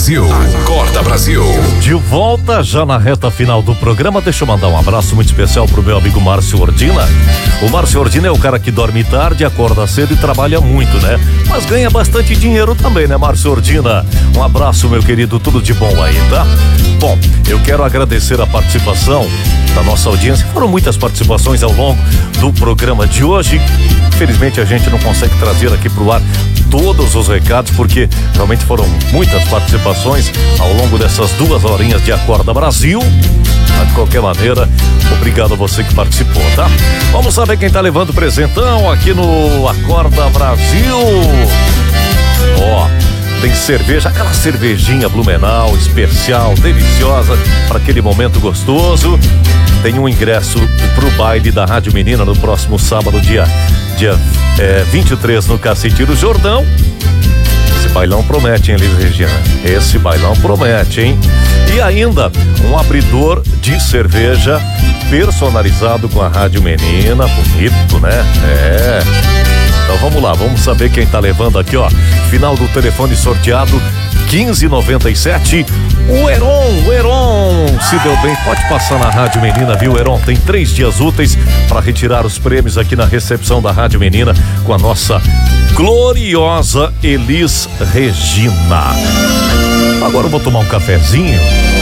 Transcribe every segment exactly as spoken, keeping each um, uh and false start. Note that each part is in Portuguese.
Brasil. Acorda Brasil. De volta já na reta final do programa. Deixa eu mandar um abraço muito especial pro meu amigo Márcio Ordina. O Márcio Ordina é o cara que dorme tarde, acorda cedo e trabalha muito, né? Mas ganha bastante dinheiro também, né, Márcio Ordina? Um abraço, meu querido, tudo de bom aí, tá? Bom, eu quero agradecer a participação da nossa audiência. Foram muitas participações ao longo do programa de hoje. Infelizmente a gente não consegue trazer aqui pro ar todos os recados, porque realmente foram muitas participações ao longo dessas duas horinhas de Acorda Brasil. Mas de qualquer maneira, obrigado a você que participou, tá? Vamos saber quem tá levando presentão aqui no Acorda Brasil. Ó, tem cerveja, aquela cervejinha Blumenau, especial, deliciosa, para aquele momento gostoso. Tem um ingresso pro baile da Rádio Menina no próximo sábado, dia, dia é, vinte e três, no Cacetiro Jordão. Esse bailão promete, hein, Elis Regina? Esse bailão promete, hein? E ainda um abridor de cerveja personalizado com a Rádio Menina, bonito, né? É. Então vamos lá, vamos saber quem tá levando aqui, ó. Final do telefone sorteado quinze noventa e sete. O Heron, o Heron se deu bem, pode passar na Rádio Menina, viu, Heron? Tem três dias úteis para retirar os prêmios aqui na recepção da Rádio Menina com a nossa gloriosa Elis Regina. Agora eu vou tomar um cafezinho.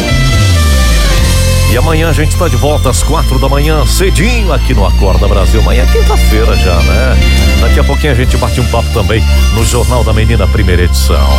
E amanhã a gente tá de volta às quatro da manhã, cedinho aqui no Acorda Brasil. Amanhã é quinta-feira já, né? Daqui a pouquinho a gente bate um papo também no Jornal da Menina, primeira edição.